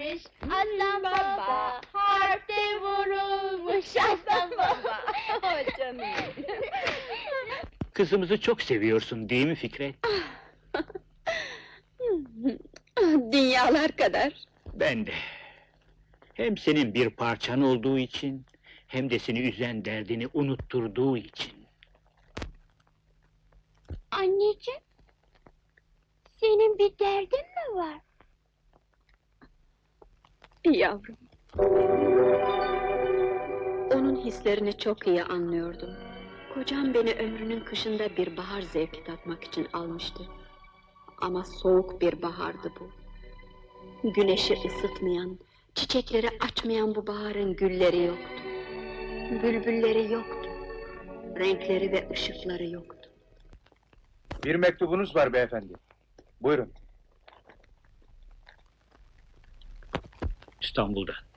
gelmiş, aslan baba, harpte vurulmuş aslan baba. Oh canım. Kızımızı çok seviyorsun değil mi Fikret? Dünyalar kadar. Ben de. Hem senin bir parçan olduğu için, hem de seni üzen derdini unutturduğu için. Anneciğim, senin bir derdin mi var? Yavrum. Onun hislerini çok iyi anlıyordum. Kocam beni ömrünün kışında bir bahar zevki tatmak için almıştı. Ama soğuk bir bahardı bu. Güneşi ısıtmayan, çiçekleri açmayan bu baharın gülleri yoktu. Bülbülleri yoktu. Renkleri ve ışıkları yoktu. Bir mektubunuz var beyefendi. Buyurun. İstanbul'dan.